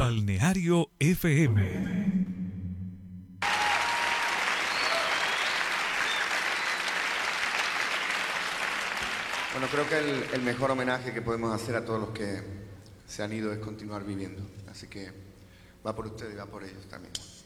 Balneario FM. Bueno, creo que el mejor homenaje que podemos hacer a todos los que se han ido es continuar viviendo. Así que va por ustedes y va por ellos también.